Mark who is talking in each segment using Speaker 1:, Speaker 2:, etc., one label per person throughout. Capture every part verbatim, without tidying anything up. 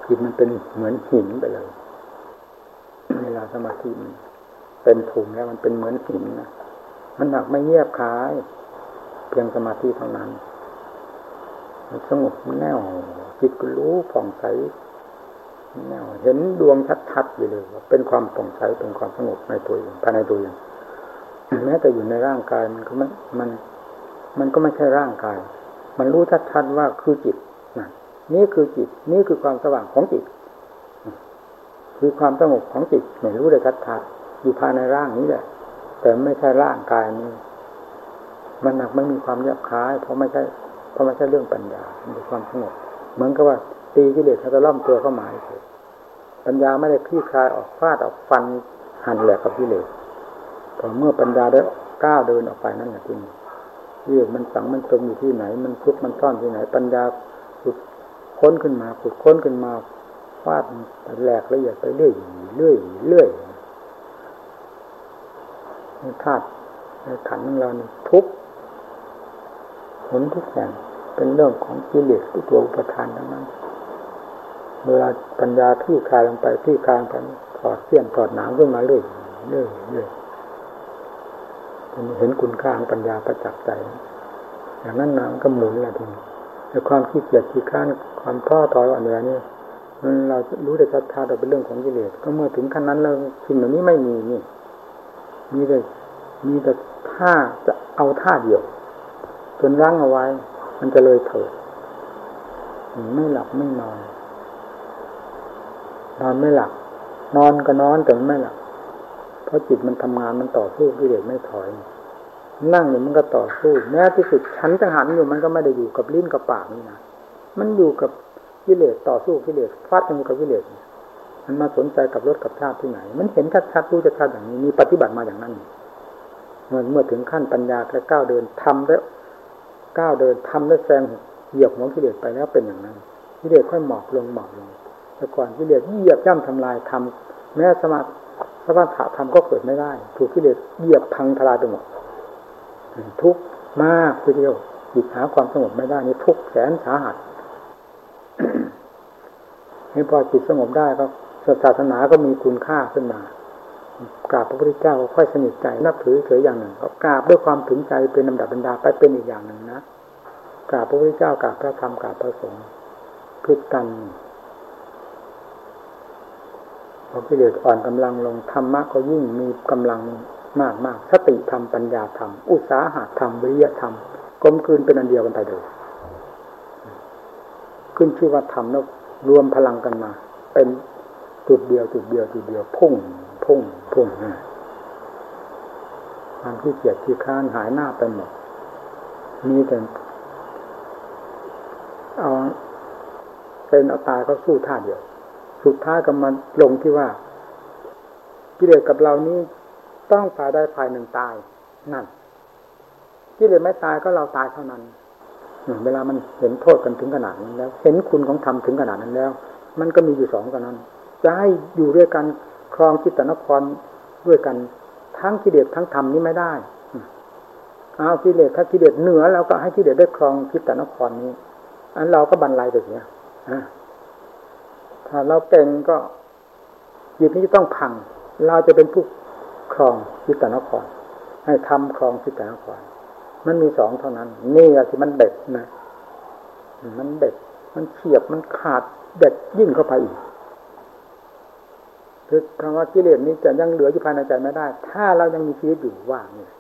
Speaker 1: จิตมันเป็นเหมือนหินไปเลยเวลาสมาธิมันเป็นถุงแล้วมันเป็นเหมือนหินนะมันหนักไม่เงียบคายเพียงสมาธิเท่านั้นมันสงบมันแน่วจิตก็รู้ผ่องใสแน่วเห็นดวงชัดๆอยู่เลยว่าเป็นความผ่องใสเป็นความสงบในตัวเองภายในตัวเองแม้แต่อยู่ในร่างกายมันก็มันมันมันก็ไม่ใช่ร่างกายมันรู้ชัดๆว่าคือจิตนะนี่คือจิตนี่คือความสว่างของจิตคือความสงบของจิตไม่รู้ได้ชัดๆอยู่ภายในร่างนี้แหละแต่ไม่ใช่ร่างกายนี้มันหนักไม่มีความแยบคายเพราะไม่ใช่เพราะไม่ใช่เรื่องปัญญามีความสงบเหมือนกับว่าตีกิเลสเขาจะล่อมตัวเข้ามาเฉยปัญญาไม่ได้คลี่คลายออกฟาดออกฟันหั่นแหลกกับกิเลสพอเมื่อปัญญาได้ก้าวเดินออกไปนั่นแหละที่เรื่องมันฝังมันจมอยู่ที่ไหนมันทุกข์มันซ่อนที่ไหนปัญญาขุดค้นขึ้นมาขุดค้นขึ้นมาฟาดแหลกละเอียดไปเรื่อยเรื่อยเรื่อยในธาตุในขันธ์ของเรานี่ทุกข์ผลทุกแห่งเป็นเรื่องของกิเลสตัวอุปทานทั้งนั้นเวลาปัญญาที่คลายลงไปที่คลายไปถอดเสี้ยนถอดหนามขึ้นมาเรื่อยเรื่อยเรื่อยเห็นคุณค่าของปัญญาประจักษ์ใจอย่างนั้นน้ำก็หมุนละทีนี้แต่ความขี้เกียจขี้ข้านความท้อถอยอ่อนแอนี่มันเรารู้ได้ชัดๆแต่เป็นเรื่องของกิเลสก็เมื่อถึงขั้นนั้นแล้วสิ่งเหล่านี้ไม่มีนี่มีแต่มีแต่ท่าจะเอาท่าเดียวจนรั้งเอาไว้มันจะเลยเถิดไม่หลับไม่นอนนอนไม่หลับนอนก็นอนแต่ไม่หลับเพราะจิตมันทำงานมันต่อสู้กิเลสไม่ถอยนั่งอยู่มันก็ต่อสู้แม้ที่สุดฉันจังหันอยู่มันก็ไม่ได้อยู่กับลิ้นกับปากนี่นะมันอยู่กับกิเลสต่อสู้กิเลสฟาดกันกับกิเลสมันมาสนใจกับรสกับชาติที่ไหนมันเห็นชัดๆรู้ชัดๆอย่างนี้มีปฏิบัติมาอย่างนั้นเมื่อเมื่อถึงขั้นปัญญาและก้าวเดินทำได้ก้าวเดินทำได้แซงเหยียบหัวกิเลสไปแล้วเป็นอย่างนั้นกิเลสค่อยหมอบลงหมอบลงแต่ก่อนกิเลสเหยียบย่ำทำลายทำแม้สมาสมาธิธรรมก็เกิดไม่ได้ถูกกิเลสเหยียบพังทลายไปหมดทุกข์มากทีเดียวจิตหาความสงบไม่ได้นี่ทุกข์แสนสาหัส นี่พอจิตสงบได้ก็ศาสนาก็มีคุณค่าขึ้นมากราบพระพุทธเจ้าก็ค่อยสนิทใจนับถือเฉยอย่างหนึ่งก็กราบด้วยความถึงใจเป็นลำดับบรรดาไปเป็นอีกอย่างหนึ่งนะกราบพระพุทธเจ้ากราบพระธรรมกราบพระสงฆ์พลิกกันพอกิเลสอ่อนกำลังลงธรรมะก็ยิ่งมีกำลังมากมากสติธรรมปัญญาธรรมอุตสาหะธรรมวิริยะธรรมกลมกลืนเป็นอันเดียวกันไปเลยขึ้นชื่อว่าธรรมแล้วรวมพลังกันมาเป็นจุดเดียวจุดเดียวจุดเดียวพุ่งพุ่งพุ่งความขี้เกียจขี้ค้านหายหน้าไปหมดมีแต่เอาเป็นเอาตายก็สู้ท่าเดียวสุดท้ายก็มาลงที่ว่ากิเลสกับเรานี้ต้องตายได้ภายหนึ่งตายนั่นกิเลสไม่ตายก็เราตายเท่านั้นเวลามันเห็นโทษกันถึงขนาดนั้นแล้วเห็นคุณของธรรมถึงขนาดนั้นแล้วมันก็มีอยู่สองกันนั้นจะให้อยู่ด้วยกันครองจิตตนครด้วยกันทั้งกิเลสทั้งธรรมนี้ไม่ได้เอากิเลสถ้ากิเลสเหนือเราก็ให้กิเลสได้ครองจิตตนครนี้อันเราก็บรรลัยไปเสียถ้าเราเก่งก็จิตนี้จะต้องพังเราจะเป็นผู้ครองจิตตนครให้ทำครองจิตตนครมันมีสองเท่านั้นนี่แหละที่มันเด็ดนะมันเด็ดมันเฉียบมันขาดเด็ดยิ่งเข้าไปอีกคือคำว่ากิเลสนี้จะยังเหลืออยู่ภายในใจไม่ได้ถ้าเรายังมีชีวิตอยู่ว่างนี่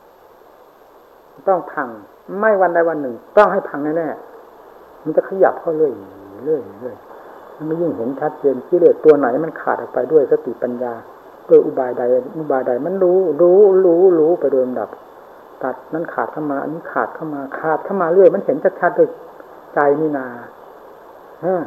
Speaker 1: ต้องพังไม่วันใดวันหนึ่งต้องให้พังแน่ๆมันจะขยับเข้าเรื่อยเรื่อยเรื่อยมันไม่ยิ่งเห็นชัดเจนกิเลสตัวไหนมันขาดออกไปด้วยสติปัญญาด้วยอุบายใดอุบายใดมันรู้รู้รู้รู้ไปโดยลำดับตัดนั้นขาดเข้ามาอันนี้ขาดเข้ามาขาดเข้ามาเรื่อยมันเห็นชัดๆด้วยใจนี่นาฮะ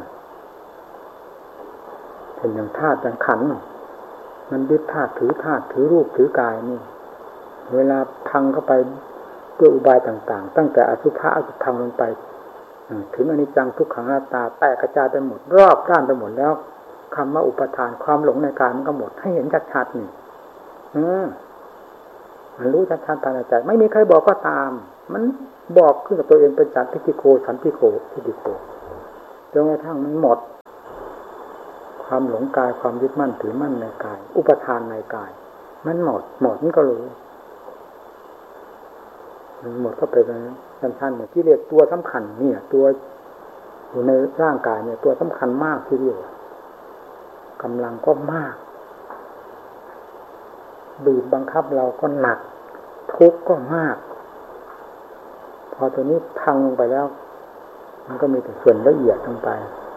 Speaker 1: เป็นอย่างธาตุอย่างขันธ์มันยึดธาตุถือธาตุถือรูปถือกายนี่เวลาพังเข้าไปด้วยอุบายต่างๆตั้งแต่อสุภะอสุธรรมลงไปถึงอนิจจังทุกขังอนัตตาแตกกระจายไปหมดรอบด้านไปหมดแล้วคำว่าอุปทานความหลงในกายมันก็หมดให้เห็นชัดๆนี่มันรู้ชัดๆภายในใจไม่มีใครบอกก็ตามมันบอกขึ้นกับตัวเองเป็นสันทิฏฐิโกสันทิโกทิฏฐิโกจนกระทั่งมันหมดความหลงกายความยึดมั่นถือมั่นในกายอุปทานในกายมันหมดหมดมันก็รู้มันหมดก็เป็นชั้นๆเนี่ยกิเลสตัวสำคัญเนี่ยตัวอยู่ในร่างกายเนี่ยตัวสำคัญมากทีเดียวกำลังก็มากบีบบังคับเราก็หนักทุกข์ก็มากพอตัวนี้พังลงไปแล้วมันก็มีแต่ส่วนละเอียดลงไป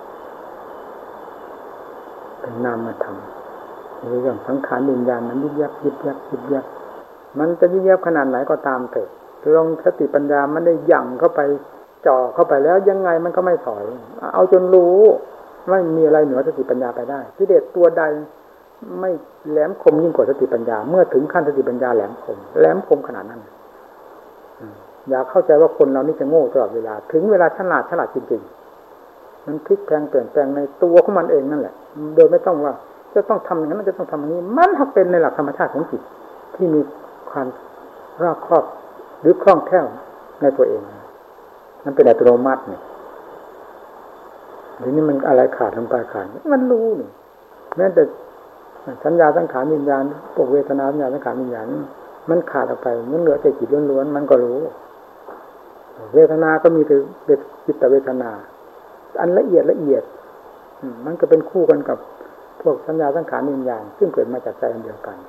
Speaker 1: เป็นนามธรรมเรื่องสังขารวิญญาณมันยิบยับยิบยับยิบยับมันจะยิบยับขนาดไหนก็ตามเถอะลงสติปัญญามันได้ยั่งเข้าไปจ่อเข้าไปแล้วยังไงมันก็ไม่ถอยเอาจนรู้ไม่มีอะไรเหนือสติปัญญาไปได้กิเลสตัวใดไม่แหลมคมยิ่งกว่าสติปัญญาเมื่อถึงขั้นสติปัญญาแหลมคมแหลมคมขนาดนั้นอย่าเข้าใจว่าคนเรานี่จะโง่ตลอดเวลาถึงเวลาฉลาดฉลาดจริงๆมันพลิกแปลงเปลี่ยนแปลงในตัวของมันเองนั่นแหละโดยไม่ต้องว่าจะต้องทำอย่างนั้นจะต้องทำอย่างนี้มันหักเป็นในหลักธรรมชาติของจิตที่มีความรอบครอบหรือคล่องแคล่วในตัวเองมันเป็นอัตโนมัตินี่ทีนี้มันอะไรขาดลงไปขาดมันรู้นี่แม้แต่สัญญาสังขารวิญญาณพวกเวทนาสัญญาสังขารวิญญาณมันขาดออกไปมันเหลือแต่จิตล้วนๆมันก็รู้เวทนาก็มีแต่จิตเวทนาอันละเอียดละเอียดมันก็เป็นคู่กันกับพวกสัญญาสังขารวิญญาณซึ่งเกิดมาจากใจอันเดียวกัน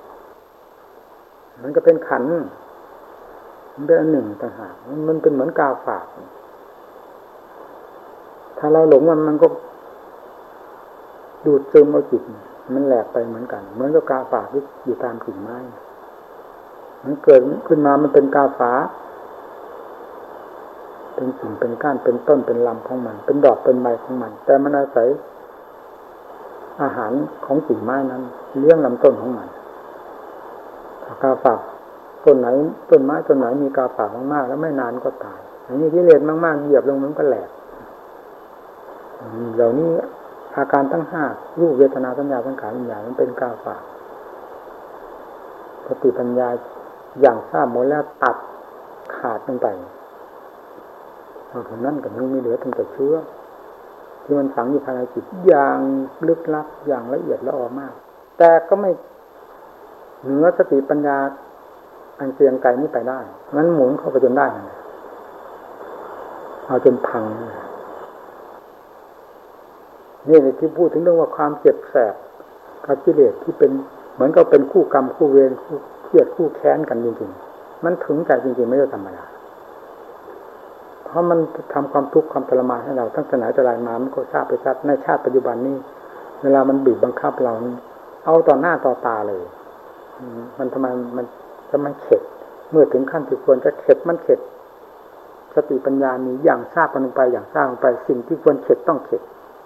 Speaker 1: มันก็เป็นขันธ์มันเป็นอันหนึ่งต่างหากมันเป็นเหมือนกาฝากถ้าเราหลงมันมันก็ดูดซึมเอาจิตมันแหลกไปเหมือนกันเหมือนกับกาฝากที่อยู่ตามกิ่งไม้มันเกิดขึ้นมามันเป็นกาฝาเป็นกิ่งเป็นก้านเป็นต้นเป็นลำของมันเป็นดอกเป็นใบของมันแต่มันอาศัยอาหารของกิ่งไม้นั้นเลี้ยงลำต้นของมันกาฝากต้นไหนต้นไม้ต้นไหนมีกาฝากมากๆแล้วไม่นานก็ตายอันนี้กิเลสมากๆเหยียบลงมันก็แหลกเหล่านี้อาการทั้งห้ารูปเวทนาสัญญาสังขารวิญญาณมันเป็นกาฝากสติปัญญาอย่างทราบหมดแล้วตัดขาดลงไปตรงนั้นกับนี้ไม่เหลือตั้งแต่เชื้อที่มันฝังอยู่ภายในจิตอย่างลึกลับอย่างละเอียดละออมากแต่ก็ไม่เหนือสติปัญญาอันเกรียงไกรนี้ไปได้มันหมุนเข้าไปจนได้เอาจนพังนี่เลยที่พูดถึงเรื่องว่าความเจ็บแสบกับกิเลสที่เป็นเหมือนกับเป็นคู่กรรมคู่เวรคู่เครียดคู่แค้นกันจริงๆมันถึงใจจริงๆไม่ใช่ธรรมดาเพราะมันทำความทุกข์ความทรมานให้เราตั้งแต่ไหนแต่ไรมามันก็ทราบไปชัดในชาติปัจจุบันนี้เวลามันบีบบังคับเราเอาต่อหน้าต่อตาเลยมันทำไมมันจะมันเข็ดเมื่อถึงขั้นที่ควรจะเข็ดมันเข็ดสติปัญญามีอย่างทราบลงไปอย่างทราบลงไปสิ่งที่ควรเข็ดต้องเข็ด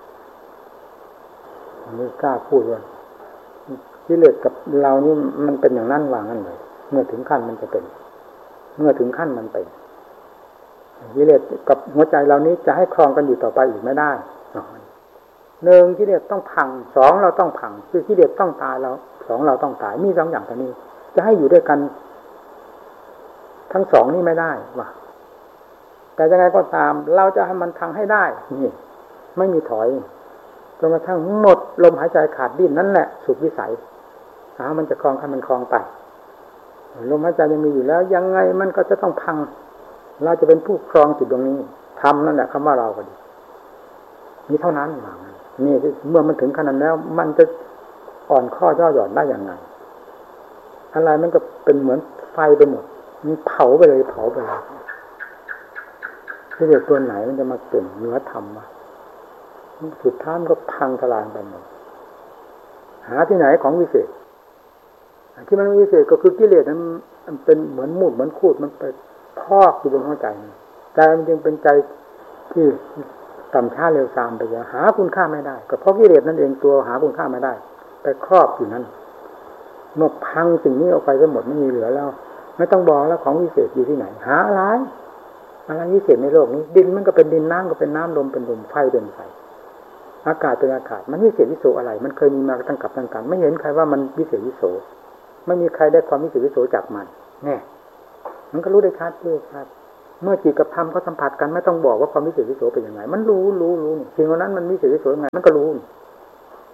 Speaker 1: ไม่กล้าพูดว่ากิเลสกับเรานี่มันเป็นอย่างนั้นวางนั้นเลยเมื่อถึงขั้นมันจะเป็นเมื่อถึงขั้นมันเป็นกิเลสกับหัวใจเรานี้จะให้ครองกันอยู่ต่อไปอีกไม่ได้หนึ่งกิเลสต้องพังสองเราต้องพังคือกิเลสต้องตายเราสองเราต้องตายมีสองอย่างเท่านี้จะให้อยู่ด้วยกันทั้งสองนี่ไม่ได้ว่ะแต่ยังไงก็ตามเราจะให้มันพังให้ได้นี่ไม่มีถอยจนกระทั่งหมดลมหายใจขาดดิ้นนั่นแหละสุดวิสัยหามันจะคลองให้มันคลองไปลมหายใจยังมีอยู่แล้วยังไงมันก็จะต้องพังเราจะเป็นผู้ครองจุดตรงนี้ทำนั่นแหละคำว่าเราก็ดีมีเท่านั้นหวังนี่เมื่อมันถึงขนาดแล้วมันจะอ่อนข้อย่อหย่อนได้อย่างไรอะไรมันก็เป็นเหมือนไฟไปหมดมันเผาไปเลยเผาไปเลยที่เด็กตัวไหนมันจะมาเก่งเนื้อธรรมวะสุดท้ายมันก็พังทลายไปหมดหาที่ไหนของวิเศษที่มันวิเศษก็คือกิเลสนั้นมันเป็นเหมือนมูดเหมือนคูดมันไปพอกอยู่บนหัวใจใจมันจึงเป็นใจที่ต่ำช้าเร็วซามไปอย่างหาคุณค่าไม่ได้ก็เพราะกิเลสนั่นเองตัวหาคุณค่าไม่ได้ไปครอบอยู่นั้นเมื่อพังสิ่งนี้ออกไปก็หมดไม่มีเหลือแล้วไม่ต้องบอกแล้วของวิเศษอยู่ที่ไหนหาอะไรอะไรวิเศษในโลกนี้ดินมันก็เป็นดินน้ำก็เป็นน้ำลมเป็นลมไฟเป็นไฟอากาศเป็นอากาศมันวิเศษวิโสอะไรมันเคยมีมาตั้งกับตั้งกันไม่เห็นใครว่ามันวิเศษวิโสไม่มีใครได้ความวิเศษวิโสจากมันแน่มันก็รู้ได้ชัดด้วยครับเมื่อจิตกับธรรมเขาสัมผัสกันไม่ต้องบอกว่าความวิเศษวิโสเป็นยังไงมันรู้รู้รู้สิ่งนั้นมันวิเศษวิโสยังไงมันก็รู้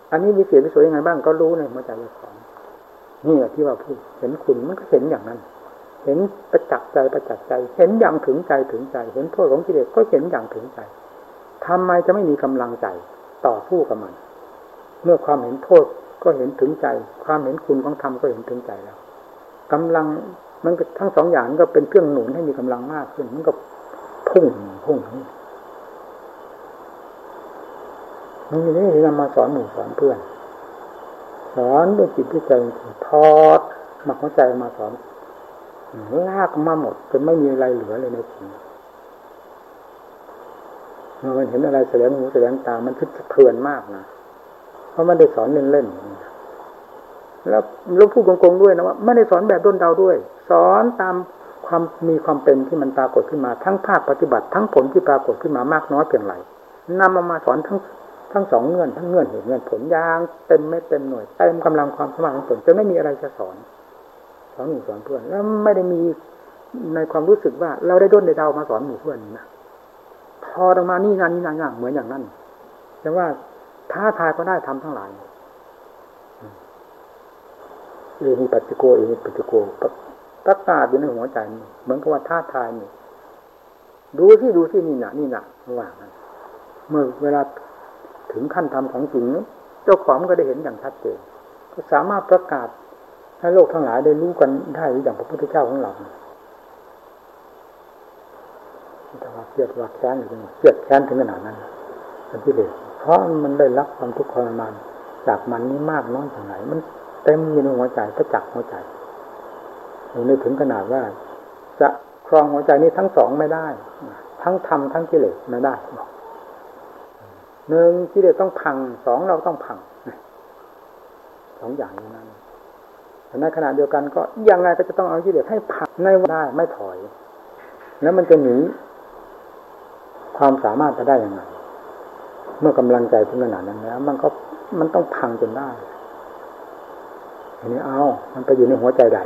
Speaker 1: อันนี้วิเศษวิโสยังไงบ้างก็รู้ในหัวใจเจ้าของนี่แหละที่ว่าพูดเห็นคุณมันก็เห็นอย่างนั้นเห็นประจักษ์ใจประจักษ์ใจเห็นอย่างถึงใจถึงใจเห็นโทษของกิเลสก็เห็นอย่างถึงใจทำไมจะไม่มีกำลังใจต่อสู้กับมันเมื่อความเห็นโทษก็เห็นถึงใจความเห็นคุณของธรรมก็เห็นถึงใจแล้วกำลังมันทั้งสองอย่างก็เป็นเครื่องหนุนให้มีกำลังมากขึ้นมันก็พุ่งพุ่งนี่นี่นำมาสอนหมู่สอนเพื่อนสอนด้วยจิตด้วยใจทอดมาเข้าใจมาสอนลากมาหมดจนไม่มีอะไรเหลือเลยในจิตเมื่อมันเห็นอะไรแสดงหูแสดงตามันทึกเทือนมากนะเพราะมันได้สอนเล่นๆแล้วเราพูดโกงๆด้วยนะว่าไม่ได้สอนแบบด้นเดาด้วยสอนตามความมีความเป็นที่มันปรากฏขึ้นมาทั้งภาคปฏิบัติทั้งผลที่ปรากฏขึ้นมามากน้อยเพียงไรนำมามาสอนทั้งทั้งสองเงื่อนทั้งเงื่อนเหตุเงื่อนผลยางเต็มไม่เต็มหน่วยเต็มกำลังความสามารถของตนจะไม่มีอะไรจะสอนสอนหมู่สอนเพื่อนแล้วไม่ได้มีในความรู้สึกว่าเราได้ด้นได้เดามาสอนหมู่เพื่อนนะพอออกมานี่นั่นนี่นั่นเหมือนอย่างนั้นแต่ว่าท้าทายก็ได้ทำทั้งหลายเอหิปัสสิโกเอหิปัสสิโกประกาศอยู่ในหัวใจนี่เหมือนกับว่าท้าทายนี่ดูที่ดูที่นี่น่ะนี่น่ะว่างั้นเมื่อเวลาถึงขั้นทำของจริงเจ้าของก็ได้เห็นอย่างชัดเจนก็สามารถประกาศให้โลกทั้งหลายได้รู้กันได้อย่างพระพุทธเจ้าของเราแต่ว่าเกลียดว่าแค้นอยู่เกลียดแค้นถึงขนาดนั้นเป็นที่เด็ดเพราะมันได้รับความทุกข์ทรมานจากมันนี่มากน้อยเท่าไหร่มันเต็มอยู่ในหัวใจประจักษ์หัวใจนึกถึงขนาดว่าจะครองหัวใจนี้ทั้งสองไม่ได้ทั้งธรรมทั้งกิเลสไม่ได้บอกหนึ่งกิเลสต้องพังสองเราต้องพังสองอย่างนี้นั้นแต่ในขณะเดียวกันก็ยังไงก็จะต้องเอากิเลสให้พังในว่าได้ไม่ถอยแล้วมันจะหนีความสามารถจะได้ยังไงเมื่อกำลังใจถึงขนาดนั้นแล้วมันก็มันต้องพังจนได้อันนี้เอามันไปอยู่ในหัวใจใด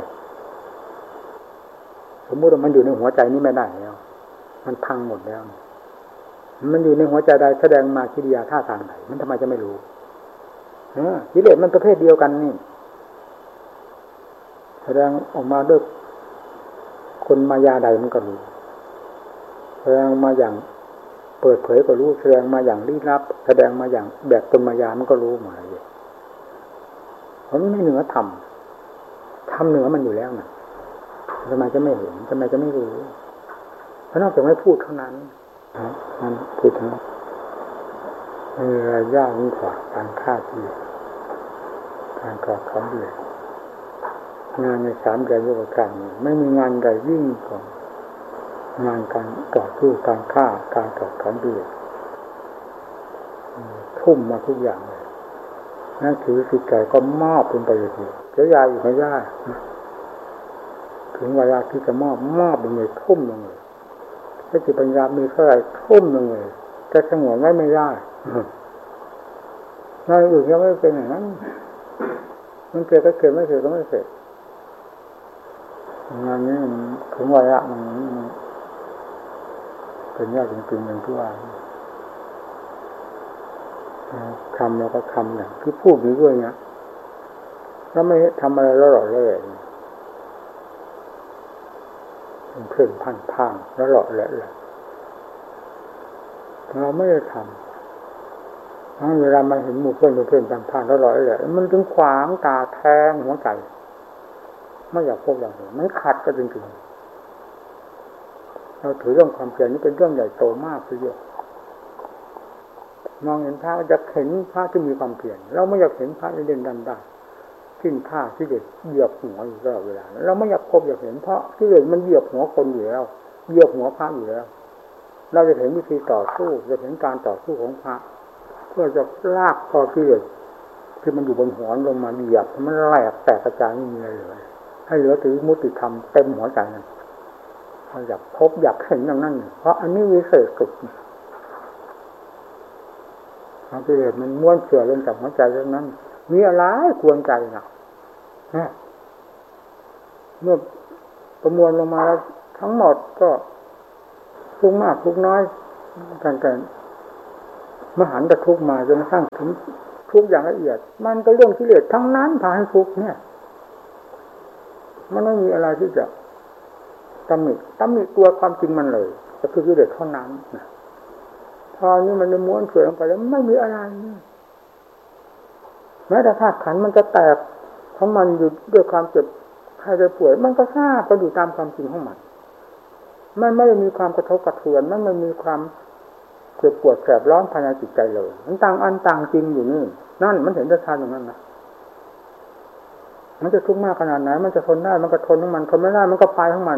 Speaker 1: สมมติว่ามันอยู่ในหัวใจนี้ไม่ได้แล้วมันพังหมดแล้วมันอยู่ในหัวใจใดแสดงมากิริยาท่าทางไหนมันทำไมจะไม่รู้เออกิเลสมันประเภทเดียวกันนี่แสดงออกมาด้วยคนมายาใดมันก็รู้แสดงมาอย่างเปิดเผยก็รู้แสดงมาอย่างลี้ลับแสดงมาอย่างแบบคนมายามันก็รู้หมดเลยเพราะมันไม่เหนือธรรมธรรมเหนือมันอยู่แล้วนะทำไมจะไม่เห็นทำไมจะไม่รู้เพราะนอกจากไม่พูดเท่านั้นนั่นพูดทั้งมีอะไรยากยิ่งกว่าการฆ่าที่การกอดของเดือดงานในสามเดือนยุคการไม่มีงานใดยิ่งกว่างานการต่อสู้การฆ่าการกอดของเดือดทุ่มมาทุกอย่างเลยนั่นคือจิตใจก็มอบลงไปเลยเจ้ายาอยู่ไม่ได้ถึงเวลาที่จะมอบมอบลงเลยทุ่มลงเลยถ้าจิตปัญญามีเท่าไหร่ทุ่มลงเลยจะสงวนไว้ไม่ได้งานอื่นก็ไม่เป็นอย่างนั้นมันเกิดก็เกิดไม่เกิดก็ไม่เกิดงานนี้ถึงเวลามันเป็นยากจริงๆอย่างที่ว่าคำแล้วก็คำเนี่ยคือพูดอยู่ด้วยนะแล้วไม่ทำอะไรแล้วหล่อเลยเป็นเพื่อนพันพังแล้วหล่อแหละเลยเราไม่ได้ทำเวลามาเห็นหมู่เพื่อนเพื่อนพันพังแล้วหล่อแหละมันถึงขวางตาแทงหัวใจไม่อยากพบอย่างนี้มันขัดกันจริงๆเราถือเรื่องความเพียรนี่เป็นเรื่องใหญ่โตมากทีเดียวมองเห็นพระจะเห็นพระที่มีความเพียรเราไม่อยากเห็นพระเด่นดันได้ทิ้งผ้าที่เด็ดเหยียบหัวอยู่ตลอดเวลาเราไม่อยากพบอยากเห็นเพราะที่เด็ดมันเหยียบหัวคนอยู่แล้วเหยียบหัวพระอยู่แล้วเราจะเห็นวิธีต่อสู้จะเห็นการต่อสู้ของพระเพื่อจะลากคอที่เด็ดที่มันอยู่บนหัวลงมาเหยียบมันแหลกแตกกระจายไม่มีอะไรเลยให้เหลือถือมุติธรรมเต็มหัวใจนั่นเราอยากพบอยากเห็นอย่างนั้นเพราะอันนี้วิเศษสุดความกิเลสมันม้วนเสื่อลงจากหัวใจเท่านั้นมีอะไรควรใจนะเมื่อประมวลลงมาแล้วทั้งหมดก็ทุกมากทุกน้อยกันกันมหันตทุกมาจนกระทั่งถึงทุกข์อย่างละเอียดมันก็เรื่องกิเลสทั้งนั้นพาให้ทุกข์เนี่ยมันไม่มีอะไรที่จะตำหนิตำหนิตัวความจริงมันเลยก็คือกิเลสเท่านั้นนะพอนี้มันม้วนเขื่อนลงไปแล้วไม่มีอะไรแม้แต่ธาตุขันธ์มันจะแตกของมันอยู่ด้วยความเจ็บใครจะป่วยมันก็ทราบก็อยู่ตามความจริงของมันมันไม่ได้มีความกระทบกระเทือนมันไม่มีความเจ็บปวดแสบร้อนภายในจิตใจเลยมันต่างอันต่างจริงอยู่นี่นั่นมันเห็นได้ชัดอย่างนั้นนะมันจะทุกข์มากขนาดไหนมันจะทนได้มันก็ทนของมันทนไม่ได้มันก็ไปของมัน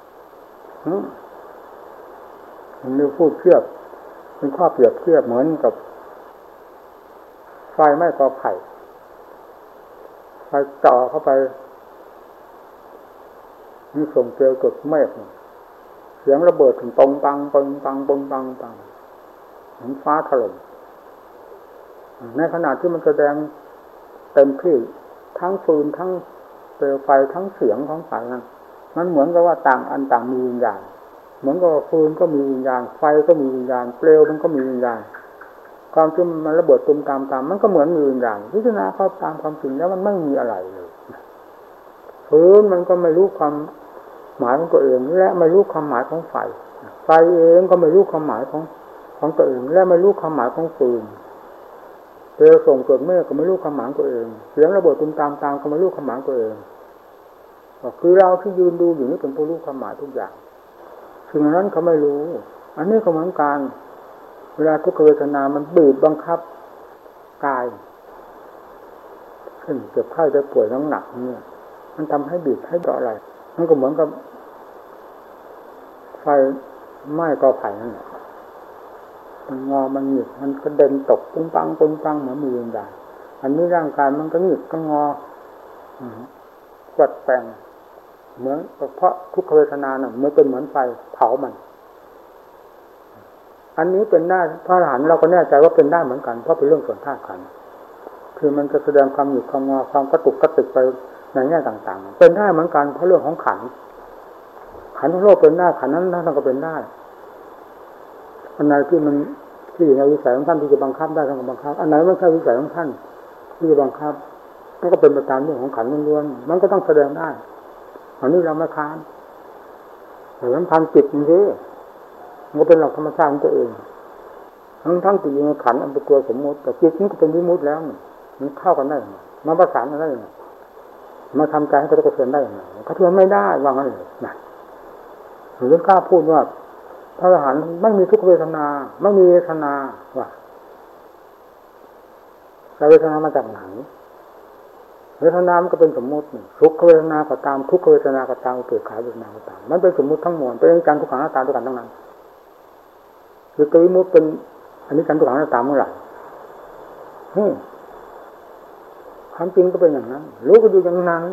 Speaker 1: มันมีพูดเทียบเป็นข้อเปรียบเทียบเหมือนกับไฟไหม้กอไผ่ไฟเจาะเข้าไปมีส่งเปลวกดเมฆเสียงระเบิดถึงตรงปังปงปังปงปังปังเหมือนฟ้าถล่มในขณะที่มันแสดงเต็มที่ทั้งฟืนทั้งเปลวไฟทั้งเสียงของไฟนั้นมันเหมือนกับว่าต่างอันต่างมีวิญญาณเหมือนกับฟืนก็มีวิญญาณไฟก็มีวิญญาณเปลวมันก็มีวิญญาณความที่มันระเบิดตุ่มตามตามมันก็เหมือนมีวิญญาณพิจารณาเข้าตามความจริงแล้วมันไม่มีอะไรเลยฟืนมันก็ไม่รู้ความหมายของตัวเองและไม่รู้ความหมายของไฟไฟเองก็ไม่รู้ความหมายของของตัวเองและไม่รู้ความหมายของฟืนเปลวส่งเกิดเมฆก็ไม่รู้ความหมายตัวเองเสียงระเบิดตุ่มตามตามก็ไม่รู้ความหมายตัวเองคือเราที่ยืนดูอยู่นี่เป็นผู้รู้ความหมายทุกอย่างสิ่งนั้นเขาไม่รู้อันนี้ก็เหมือนกันเวลาทุกขเวทนามันบีบบังคับกายขึ้นเจ็บไข้ได้ป่วยน้ำหนักเนี่ยมันทำให้บีบให้เจาะอะไรมันก็เหมือนกับไฟไหม้กอไผ่นั่นแหละมันงอมันหงิกมันกระเด็นตกปุ้งปังปุ้งปังเหมือนมีวิญญาณอันนี้ร่างกายมันก็หงิกก็งอกวัดแปลงเหมือนเพราะทุกขเวทนาน่ะมันเป็นเหมือนไฟเผามันอันนี้เป็นได้พระอรหันต์เราก็แน่ใจว่าเป็นได้เหมือนกันเพราะเป็นเรื่องส่วนธาตุขันธ์คือมันจะแสดงความหยุดความงอความกระตุกกระติกไปในแง่ต่างๆเป็นได้เหมือนกันเพราะเรื่องของขันธ์ขันธ์ทั้งโลกเป็นได้ขันธ์นั้นท่านก็เป็นได้อันไหนที่มันที่อยู่ในวิสัยของท่านที่จะบังคับได้ท่านก็บังคับอันไหนไม่ใช่วิสัยของท่านที่จะบังคับมันก็เป็นไปตามเรื่องของขันธ์ล้วนๆมันก็ต้องแสดงได้อันนี้เราไม่ค้านแต่สำคัญจิตมันสิมันก็เป็นหลักธรรมชาติของตัวเองทั้งทั้งจิตอยู่ในขันธ์อันเป็นตัวสมมติแต่จิตนี่ก็เป็นวิมุตติแล้วมันเข้ากันได้มาประสานกันได้ยังไงมาทำใจให้กระตุ้นได้ยังไงกระตุ้นไม่ได้ว่างั้นเลยนะหรือข้าพูดว่าพระอรหันต์ไม่มีทุกขเวทนาไม่มีเวทนาว่าแต่เวทนามาจากไหนเวทนามันก็เป็นสมมติทุกขเวทนาก็ตามทุกขเวทนาก็ตามอุเบกขาเวทนาก็ตามมันเป็นสมมติทั้งมวลเป็นอนิจจังทุกขังอนัตตาด้วยกันทั้งนั้นคือตัววิมุตติเป็นอนิจจังทุกขังอนัตตาเมื่อไหร่นี่ความจริงก็เป็นอย่างนั้นรู้ก็อยู่อย่างนั้น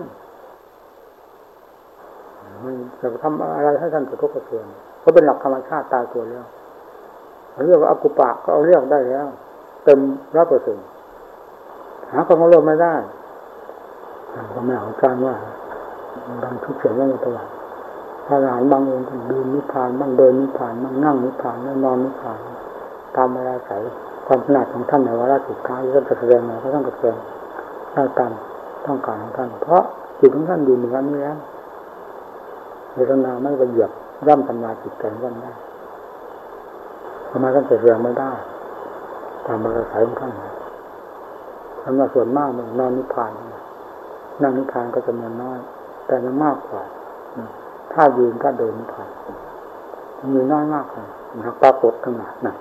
Speaker 1: มันจะทำอะไรให้ท่านกระทบกระเทือนก็เป็นหลักธรรมชาติตายตัวแล้วเรียกว่าอกุปะก็เอาเรียกได้แล้วเต็มร้อยเปอร์เซ็นต์หาความเลิกไม่ได้ก็ไม่เอาการว่าบางทุกเสียงว่าตลอดพระอรหันต์บางองค์ยืนนิพพานบ้างเดินนิพพานบ้างนั่งนิพพานบ้างนอนนิพพานตามเวลาใส่ความถนัดของท่านในวาระสุดท้ายท่านจะแสดงมาก็ต้องแสดงได้ตามต้องการของท่านเพราะจิตของท่านอยู่เหนือนี้แล้วเวทนาไม่ไปเหยียบย่ำทำลายจิตใจท่านได้ทำไมท่านจะแสดงไม่ได้ตามเวลาใส่ของท่านทำมาส่วนมากมันนอนนิพพานนั่งนิพพานก็จะมันน้อยแต่มันมากกว่าถ้ายืนถ้าเดินนิพพานมีน้อยมากเลยนะครับปรากฏขนาดนั้น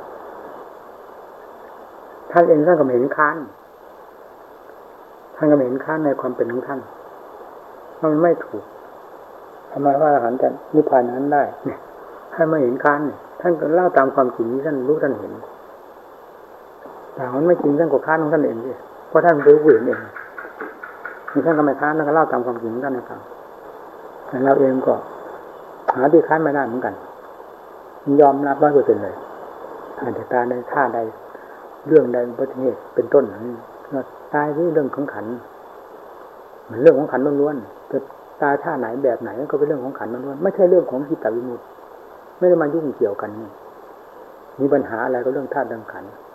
Speaker 1: ท่านเองท่านก็เห็นค้านท่านก็เห็นค้านในความเป็นของท่านว่ามันไม่ถูกทำไมว่าอรหันต์จะนิพพานนั้นได้เนี่ยให้มาเห็นค้านท่านก็เล่าตามความจริงที่ท่านรู้ท่านเห็นแต่มันไม่จริงท่านก็ค้านของท่านเองดิเพราะท่านรู้เห็นเองมีท่านก็ไม่ค้านท่านก็เล่าตามความจริงท่านนะครับแต่เราเองก็หาที่ค้านไม่ได้เหมือนกันยอมรับร้อยเปอร์เซ็นต์เลยอาจจะตายในท่าใดเรื่องใดอุบัติเหตุเป็นต้นนี้ตายที่เรื่องของขันเหมือนเรื่องของขันล้วนๆจะตายท่าไหนแบบไหนก็เป็นเรื่องของขันล้วนๆไม่ใช่เรื่องของจิตตวิมุตติไม่ได้มายุ่งเกี่ยวกันนี่มีปัญหาอะไรก็เรื่องธาตุเรื่องขันธ์